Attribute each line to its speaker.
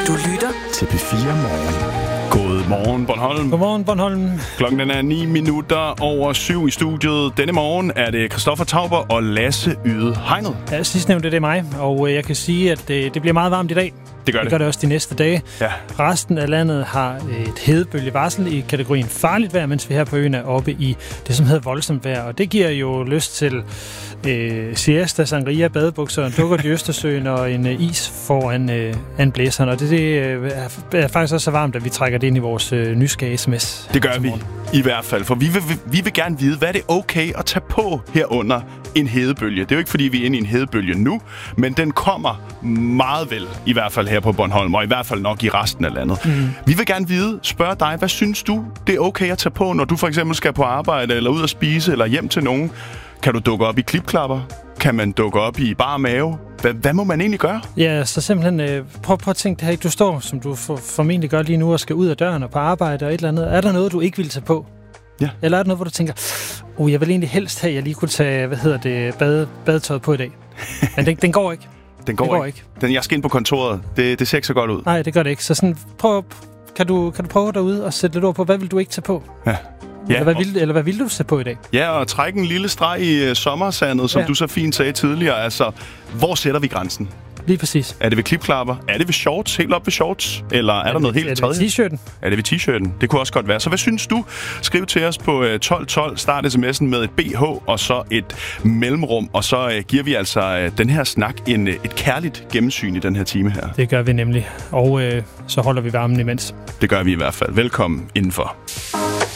Speaker 1: Du lytter
Speaker 2: til P4 Morgen. Godmorgen, Bornholm.
Speaker 3: Godmorgen, Bornholm.
Speaker 2: Klokken er 7:09 i studiet. Denne morgen er det Christoffer Tauber og Lasse Yde Hegnet.
Speaker 3: Ja, sidstnævnte det er mig, og jeg kan sige, at det bliver meget varmt i dag.
Speaker 2: Det gør
Speaker 3: det. Det gør det også de næste dage.
Speaker 2: Ja.
Speaker 3: Resten af landet har et hedebølgevarsel i kategorien farligt vejr, mens vi her på øen er oppe i det, som hedder voldsomt vejr. Og det giver jo lyst til siesta, sangria, badebukser, en dukkert i Østersøen og en is foran blæseren. Og det er faktisk også så varmt, at vi trækker det ind i vores nysgerrige sms.
Speaker 2: Det gør vi i hvert fald, for vi vil gerne vide, hvad er det okay at tage på herunder en hedebølge. Det er jo ikke, fordi vi er inde i en hedebølge nu, men den kommer meget vel, i hvert fald her på Bornholm, og i hvert fald nok i resten af landet. Vi vil gerne spørge dig, hvad synes du, det er okay at tage på, når du for eksempel skal på arbejde, eller ud at spise, eller hjem til nogen? Kan du dukke op i klipklapper? Kan man dukke op i bar mave? Hvad må man egentlig gøre?
Speaker 3: Ja, så simpelthen prøv at tænke det her. Du står, som du formentlig gør lige nu, og skal ud af døren og på arbejde og et eller andet. Er der noget, du ikke vil tage på?
Speaker 2: Ja.
Speaker 3: Eller er der noget, hvor du tænker, jeg vil egentlig helst have, at jeg lige kunne tage, badetøjet på i dag. Men den går ikke.
Speaker 2: Den går ikke. Jeg skal ind på kontoret. Det ser ikke så godt ud.
Speaker 3: Nej, det gør det ikke. Så sådan, kan du prøve derude og sætte lidt ord på, hvad vil du ikke tage på?
Speaker 2: Ja.
Speaker 3: Eller hvad vil du sætte på i dag?
Speaker 2: Ja, og trække en lille streg i sommersandet, som du så fint sagde tidligere. Altså, hvor sætter vi grænsen?
Speaker 3: Lige præcis.
Speaker 2: Er det ved klipklapper? Er det ved shorts? Helt op ved shorts? Eller er der noget helt tredje?
Speaker 3: Er det ved t-shirten?
Speaker 2: Er det ved t-shirten? Det kunne også godt være. Så hvad synes du? Skriv til os på 1212. Start sms'en med et BH og så et mellemrum. Og så giver vi altså den her snak et kærligt gennemsyn i den her time her.
Speaker 3: Det gør vi nemlig. Og så holder vi varmen imens.
Speaker 2: Det gør vi i hvert fald. Velkommen indenfor.